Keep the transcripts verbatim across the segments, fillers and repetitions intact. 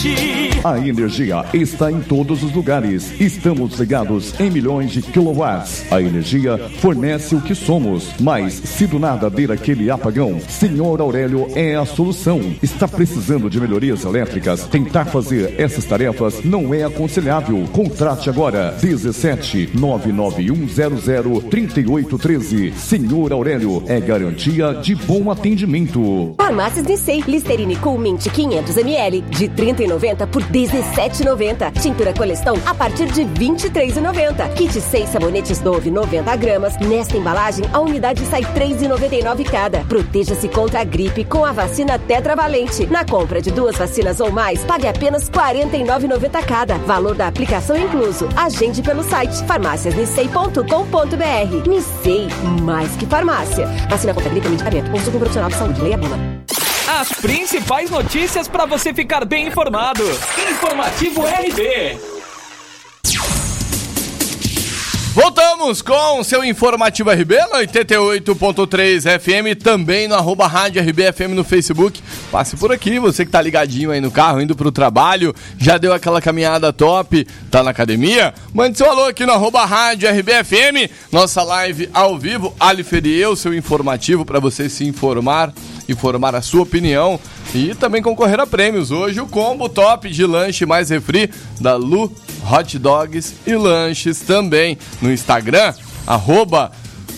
A energia está em todos os lugares. Estamos ligados em milhões de quilowatts. A energia fornece o que somos. Mas se do nada der aquele apagão, Senhor Aurélio é a solução. Está precisando de melhorias elétricas? Tentar fazer essas tarefas não é aconselhável. Contrate agora dezessete nove nove um zero zero três oito um três. Senhor Aurélio é garantia de bom atendimento. Farmácias Nissei. Listerine Cool Mint quinhentos mililitros de trinta e noventa por dezessete e noventa. Tintura Colestão a partir de vinte e três e noventa. Kit seis sabonetes Dove noventa gramas. Nesta embalagem a unidade sai três e noventa e nove cada. Proteja-se contra a gripe com a vacina Tetravalente. Na compra de duas vacinas ou mais, pague apenas quarenta e nove reais e noventa centavos cada. Valor da aplicação incluso. Agende pelo site farmácias nissei ponto com ponto b r. Nissei, mais que farmácia. Vacina contra a gripe e medicamento. Consulte um profissional de saúde. Leia a bula. As principais notícias para você ficar bem informado. Informativo R B. Voltamos com o seu Informativo R B no oitenta e oito ponto três F M, também no arroba Rádio R B F M no Facebook. Passe por aqui, você que tá ligadinho aí no carro, indo pro trabalho, já deu aquela caminhada top, tá na academia? Mande seu alô aqui no arroba Rádio R B F M, nossa live ao vivo, Alifer e eu, seu informativo para você se informar, informar a sua opinião e também concorrer a prêmios. Hoje o combo top de lanche mais refri da Lu Hot Dogs e Lanches também no Instagram, arroba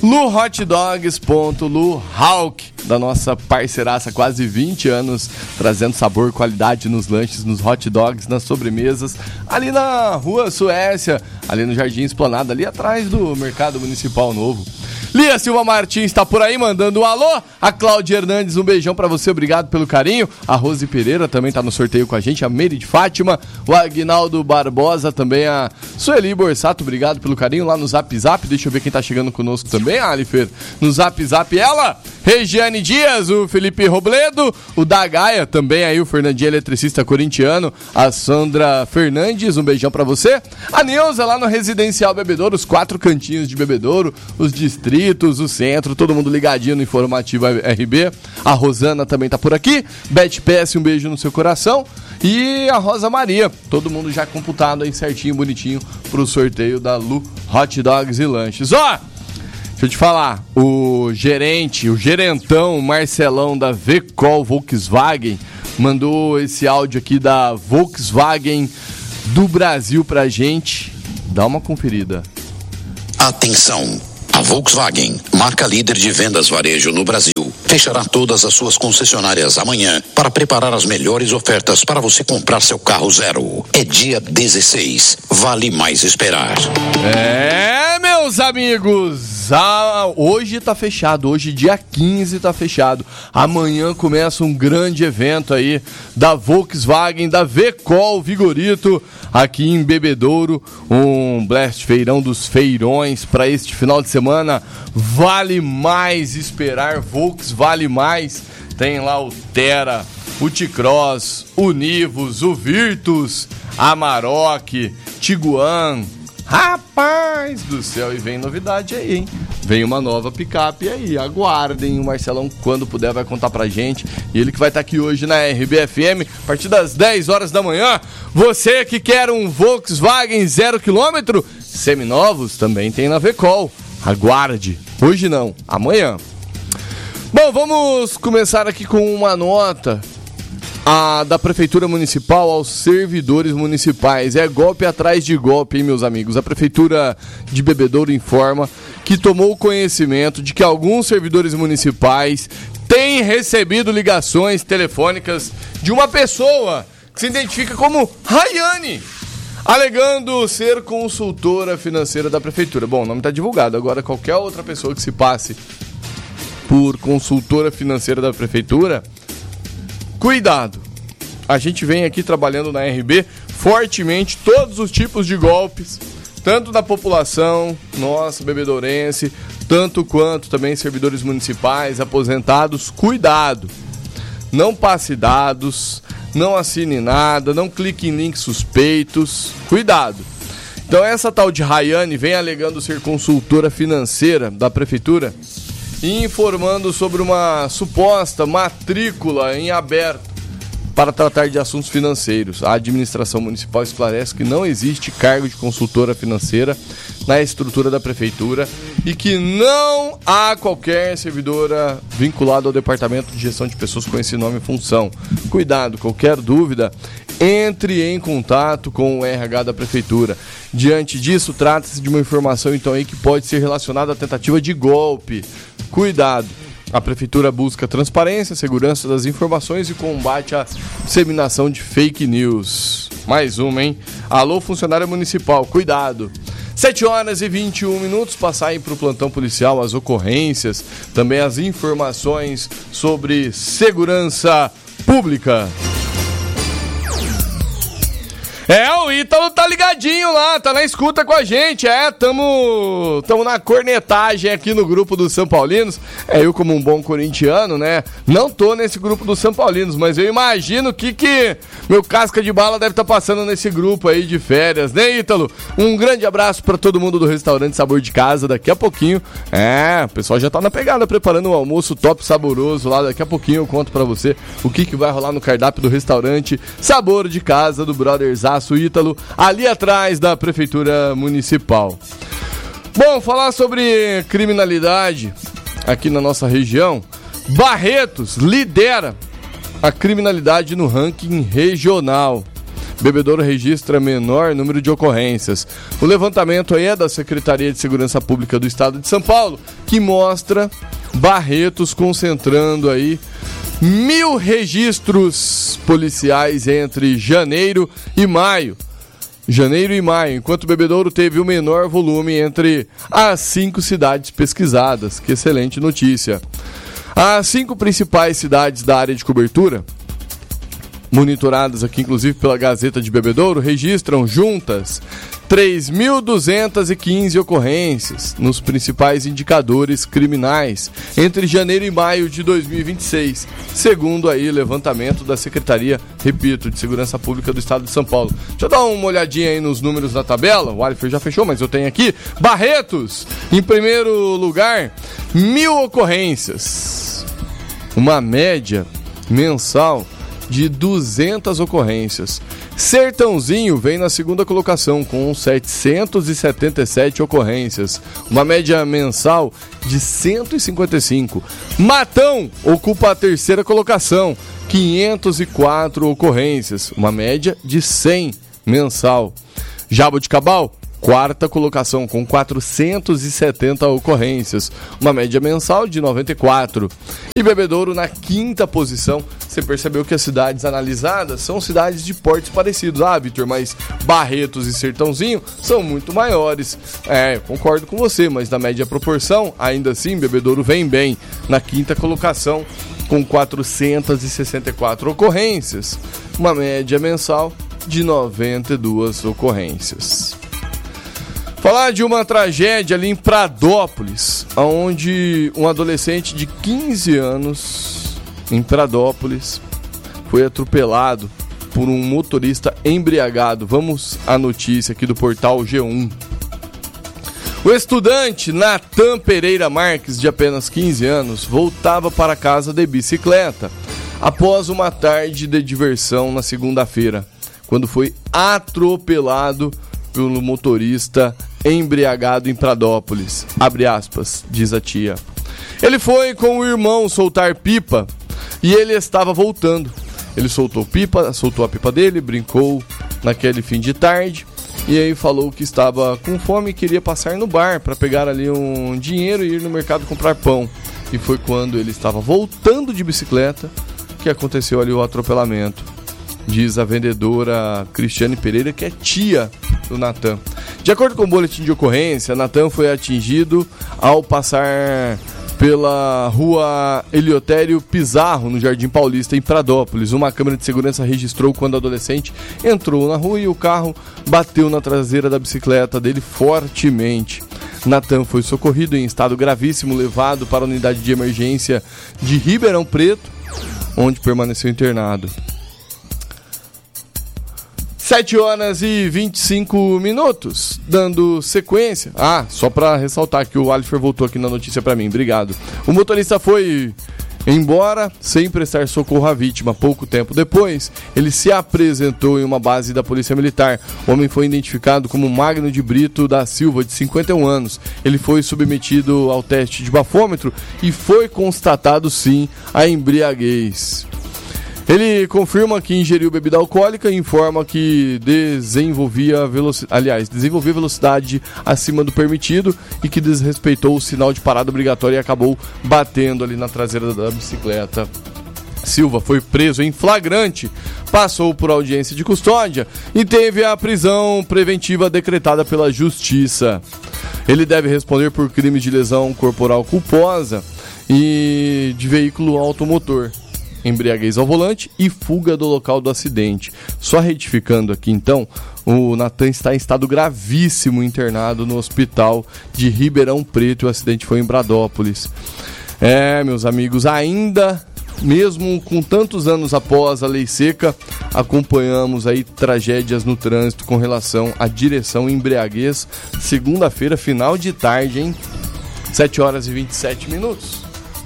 luhotdogs.luhawk, da nossa parceiraça, quase vinte anos, trazendo sabor, qualidade nos lanches, nos hot dogs, nas sobremesas, ali na Rua Suécia, ali no Jardim Esplanada, ali atrás do Mercado Municipal Novo. Lia Silva Martins está por aí mandando um alô. A Cláudia Hernandes, um beijão pra você, obrigado pelo carinho. A Rose Pereira também tá no sorteio com a gente. A Meire de Fátima, o Aguinaldo Barbosa, também a Sueli Borsato, obrigado pelo carinho lá no Zap Zap. Deixa eu ver quem tá chegando conosco também, Alifer. No Zap Zap, ela, Regiane Dias, o Felipe Robledo, o Dagaia, também aí o Fernandinho, eletricista corintiano. A Sandra Fernandes, um beijão pra você. A Neuza lá no Residencial Bebedouro, os quatro cantinhos de Bebedouro, os distritos, o centro, todo mundo ligadinho no Informativo R B. A Rosana também tá por aqui. Beth Pesce, um beijo no seu coração. E a Rosa Maria, todo mundo já computado aí certinho, bonitinho pro sorteio da Lu Hot Dogs e Lanches. Ó, deixa eu te falar, o gerente, o gerentão Marcelão da V-Col Volkswagen mandou esse áudio aqui da Volkswagen do Brasil pra gente. Dá uma conferida. Atenção! A Volkswagen, marca líder de vendas varejo no Brasil, fechará todas as suas concessionárias amanhã para preparar as melhores ofertas para você comprar seu carro zero. É dia dezesseis, vale mais esperar. É, meus amigos, ah, hoje tá fechado, hoje dia quinze tá fechado. Amanhã começa um grande evento aí da Volkswagen, da V-Col Vigorito, aqui em Bebedouro, um Blast Feirão dos Feirões para este final de semana. Vale mais esperar, Volks vale mais. Tem lá o Terra, o T-Cross, o Nivus, o Virtus, a Amarok, Tiguan. Rapaz do céu, e vem novidade aí, hein? Vem uma nova picape aí, aguardem. O Marcelão, quando puder, vai contar pra gente. E ele que vai estar aqui hoje na R B F M, a partir das dez horas da manhã. Você que quer um Volkswagen zero quilômetro, seminovos, também tem na V-Col. Aguarde. Hoje não, amanhã. Bom, vamos começar aqui com uma nota a, da Prefeitura Municipal aos servidores municipais. É golpe atrás de golpe, hein, meus amigos? A Prefeitura de Bebedouro informa que tomou conhecimento de que alguns servidores municipais têm recebido ligações telefônicas de uma pessoa que se identifica como Rayane, alegando ser consultora financeira da Prefeitura. Bom, o nome está divulgado. Agora, qualquer outra pessoa que se passe por consultora financeira da Prefeitura, cuidado. A gente vem aqui trabalhando na R B fortemente todos os tipos de golpes, tanto da população, nossa, bebedourense, tanto quanto também servidores municipais, aposentados. Cuidado. Não passe dados, não assine nada, não clique em links suspeitos. Cuidado. Então essa tal de Rayane vem alegando ser consultora financeira da Prefeitura e informando sobre uma suposta matrícula em aberto para tratar de assuntos financeiros. A administração municipal esclarece que não existe cargo de consultora financeira na estrutura da prefeitura e que não há qualquer servidora vinculada ao departamento de gestão de pessoas com esse nome e função. Cuidado, qualquer dúvida, entre em contato com o R H da prefeitura. Diante disso, trata-se de uma informação então aí que pode ser relacionada à tentativa de golpe. Cuidado. A prefeitura busca transparência, segurança das informações e combate à disseminação de fake news. Mais uma, hein? Alô, funcionário municipal, cuidado. sete horas e vinte e um minutos, passar aí para o plantão policial as ocorrências, também as informações sobre segurança pública. É, o Ítalo tá ligadinho lá, tá na escuta com a gente, é, tamo, tamo na cornetagem aqui no grupo dos São Paulinos. É, eu como um bom corintiano, né, não tô nesse grupo dos São Paulinos, mas eu imagino que que meu casca de bala deve estar tá passando nesse grupo aí de férias, né, Ítalo? Um grande abraço pra todo mundo do restaurante Sabor de Casa, daqui a pouquinho, é, o pessoal já tá na pegada, preparando um almoço top saboroso lá, daqui a pouquinho eu conto pra você o que que vai rolar no cardápio do restaurante Sabor de Casa do Brothers Aço Ítalo, ali atrás da Prefeitura Municipal. Bom, falar sobre criminalidade aqui na nossa região. Barretos lidera a criminalidade no ranking regional. Bebedouro registra menor número de ocorrências. O levantamento aí é da Secretaria de Segurança Pública do Estado de São Paulo, que mostra Barretos concentrando aí mil registros policiais entre janeiro e maio. Janeiro e maio, enquanto Bebedouro teve o menor volume entre as cinco cidades pesquisadas. Que excelente notícia. As cinco principais cidades da área de cobertura, monitoradas aqui inclusive pela Gazeta de Bebedouro, registram juntas três mil duzentas e quinze ocorrências nos principais indicadores criminais entre janeiro e maio de dois mil e vinte e seis, segundo aí levantamento da Secretaria, repito, de Segurança Pública do Estado de São Paulo. Deixa eu dar uma olhadinha aí nos números da tabela, o Alifer já fechou, mas eu tenho aqui, Barretos, em primeiro lugar, mil ocorrências, uma média mensal de duzentas ocorrências. Sertãozinho vem na segunda colocação com setecentas e setenta e sete ocorrências, uma média mensal de cento e cinquenta e cinco. Matão ocupa a terceira colocação, quinhentas e quatro ocorrências, uma média de cem mensal. Jaboticabal, quarta colocação com quatrocentas e setenta ocorrências, uma média mensal de noventa e quatro. E Bebedouro na quinta posição. Você percebeu que as cidades analisadas são cidades de portes parecidos. Ah, Vitor, mas Barretos e Sertãozinho são muito maiores. É, concordo com você, mas na média proporção, ainda assim, Bebedouro vem bem na quinta colocação com quatrocentas e sessenta e quatro ocorrências, uma média mensal de noventa e duas ocorrências. Falar de uma tragédia ali em Pradópolis, onde um adolescente de quinze anos, em Pradópolis, foi atropelado por um motorista embriagado. Vamos à notícia aqui do portal G um. O estudante Natan Pereira Marques, de apenas quinze anos, voltava para casa de bicicleta após uma tarde de diversão na segunda-feira, quando foi atropelado pelo motorista embriagado em Pradópolis, abre aspas, diz a tia. Ele foi com o irmão soltar pipa e ele estava voltando. Ele soltou pipa, soltou a pipa dele, brincou naquele fim de tarde e aí falou que estava com fome e queria passar no bar para pegar ali um dinheiro e ir no mercado comprar pão. E foi quando ele estava voltando de bicicleta que aconteceu ali o atropelamento, diz a vendedora Cristiane Pereira, que é tia do Natan. De acordo com o boletim de ocorrência, Natan foi atingido ao passar pela rua Eleutério Pizarro, no Jardim Paulista, em Pradópolis. Uma câmera de segurança registrou quando o adolescente entrou na rua e o carro bateu na traseira da bicicleta dele fortemente. Natan foi socorrido em estado gravíssimo, levado para a unidade de emergência de Ribeirão Preto, onde permaneceu internado. sete horas e vinte e cinco minutos, dando sequência. Ah, só para ressaltar que o Alifer voltou aqui na notícia para mim, obrigado. O motorista foi Embora sem prestar socorro à vítima, pouco tempo depois, ele se apresentou em uma base da Polícia Militar. O homem foi identificado como Magno de Brito da Silva, de cinquenta e um anos. Ele foi submetido ao teste de bafômetro e foi constatado, sim, a embriaguez. Ele confirma que ingeriu bebida alcoólica e informa que desenvolvia velocidade, aliás, desenvolvia velocidade acima do permitido e que desrespeitou o sinal de parada obrigatória e acabou batendo ali na traseira da bicicleta. Silva foi preso em flagrante, passou por audiência de custódia e teve a prisão preventiva decretada pela Justiça. Ele deve responder por crimes de lesão corporal culposa e de veículo automotor, embriaguez ao volante e fuga do local do acidente. Só retificando aqui então, o Natan está em estado gravíssimo, internado no hospital de Ribeirão Preto. O acidente foi em Bradópolis. É, meus amigos, ainda mesmo com tantos anos após a lei seca, acompanhamos aí tragédias no trânsito com relação à direção e embriaguez. Segunda-feira, final de tarde, hein? sete horas e vinte e sete minutos.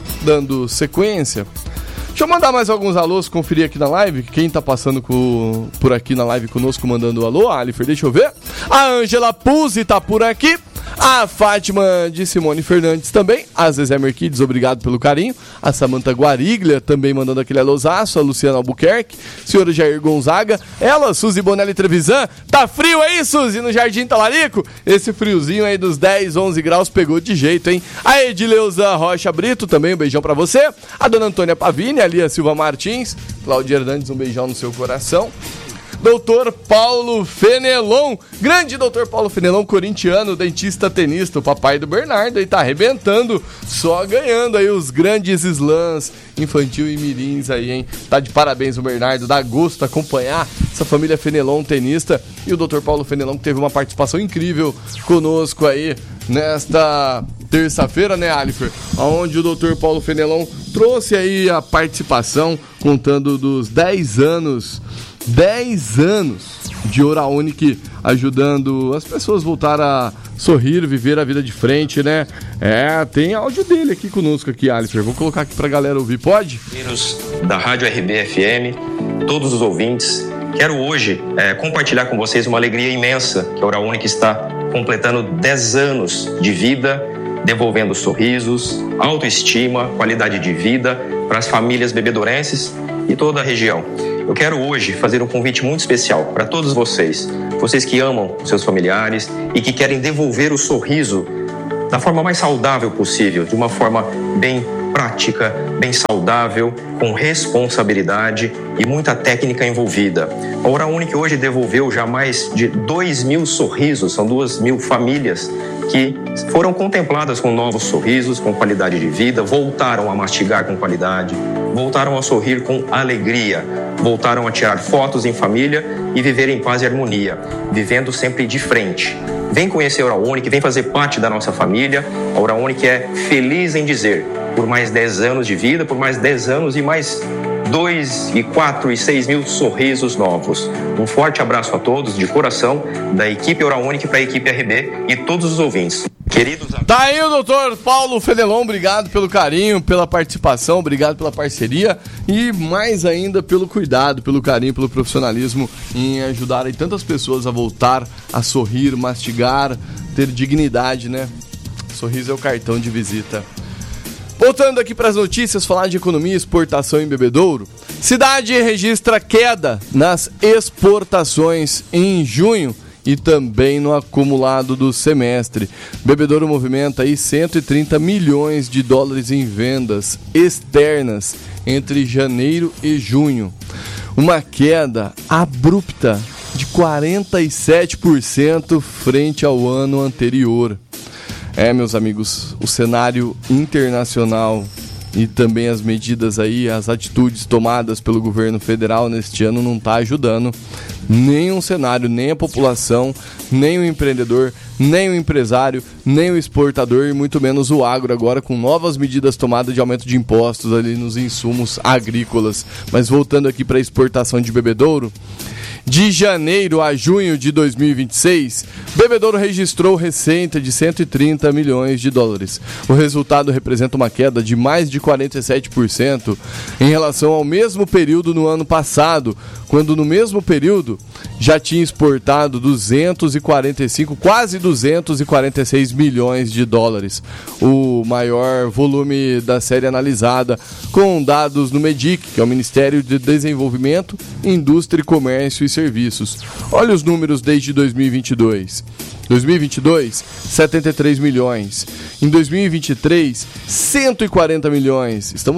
Dando sequência, deixa eu mandar mais alguns alôs, conferir aqui na live. Quem tá passando com, por aqui na live conosco, mandando alô? Alifer, deixa eu ver. A Ângela Puzzi tá por aqui. A Fátima de Simone Fernandes também. A Zezé Merquides, obrigado pelo carinho. A Samanta Guariglia também mandando aquele alôzaço. A Luciana Albuquerque. Senhora Jair Gonzaga. Ela, Suzy Bonelli Trevisan. Tá frio aí, Suzy, no Jardim Talarico? Esse friozinho aí dos dez, onze graus pegou de jeito, hein? A Edileuza Rocha Brito também, um beijão pra você. A Dona Antônia Pavini, a Lia Silva Martins. Cláudia Hernandes, um beijão no seu coração. Doutor Paulo Fenelon, grande doutor Paulo Fenelon, corintiano, dentista, tenista, o papai do Bernardo, aí tá arrebentando, só ganhando aí os grandes slams infantil e mirins aí, hein? Tá de parabéns o Bernardo, dá gosto acompanhar essa família Fenelon, tenista, e o doutor Paulo Fenelon que teve uma participação incrível conosco aí nesta terça-feira, né, Alifer? Onde o doutor Paulo Fenelon trouxe aí a participação, contando dos dez anos dez anos de Oral Unique, ajudando as pessoas a voltar a sorrir, viver a vida de frente, né? É, tem áudio dele aqui conosco aqui, Alifer. Vou colocar aqui pra galera ouvir, pode? Da Rádio R B F M, todos os ouvintes, quero hoje é, compartilhar com vocês uma alegria imensa que a Oral Unique está completando dez anos de vida, devolvendo sorrisos, autoestima, qualidade de vida para as famílias bebedorenses e toda a região. Eu quero hoje fazer um convite muito especial para todos vocês, vocês que amam seus familiares e que querem devolver o sorriso da forma mais saudável possível, de uma forma bem prática, bem saudável, com responsabilidade e muita técnica envolvida. A Oral Unique hoje devolveu já mais de dois mil sorrisos, são duas mil famílias que foram contempladas com novos sorrisos, com qualidade de vida, voltaram a mastigar com qualidade, voltaram a sorrir com alegria, voltaram a tirar fotos em família e viver em paz e harmonia, vivendo sempre de frente. Vem conhecer a Oral Unique, vem fazer parte da nossa família. A Oral Unique é feliz em dizer, por mais dez anos de vida, por mais dez anos e mais dois, e quatro e seis mil sorrisos novos. Um forte abraço a todos, de coração, da equipe Oral Unique para a equipe R B e todos os ouvintes. Queridos amigos. Tá aí o doutor Paulo Fenelon, obrigado pelo carinho, pela participação, obrigado pela parceria e mais ainda pelo cuidado, pelo carinho, pelo profissionalismo em ajudar aí tantas pessoas a voltar a sorrir, mastigar, ter dignidade, né? Sorriso é o cartão de visita. Voltando aqui para as notícias, falar de economia e exportação em Bebedouro. Cidade registra queda nas exportações em junho e também no acumulado do semestre. Bebedouro movimenta aí cento e trinta milhões de dólares em vendas externas entre janeiro e junho. Uma queda abrupta de quarenta e sete por cento frente ao ano anterior. É, meus amigos, o cenário internacional e também as medidas aí, as atitudes tomadas pelo governo federal neste ano não está ajudando nem o cenário, nem a população, nem o empreendedor, nem o empresário, nem o exportador e muito menos o agro agora com novas medidas tomadas de aumento de impostos ali nos insumos agrícolas. Mas voltando aqui para a exportação de Bebedouro, De janeiro a junho de dois mil e vinte e seis, Bebedouro registrou receita de cento e trinta milhões de dólares. O resultado representa uma queda de mais de quarenta e sete por cento em relação ao mesmo período no ano passado, quando no mesmo período já tinha exportado duzentos e quarenta e cinco, quase duzentos e quarenta e seis milhões de dólares, o maior volume da série analisada, com dados no MEDIC, que é o Ministério de Desenvolvimento, Indústria, Comércio e Serviços. Olha os números desde dois mil e vinte e dois. dois mil e vinte e dois, setenta e três milhões. Em dois mil e vinte e três, cento e quarenta milhões. Estamos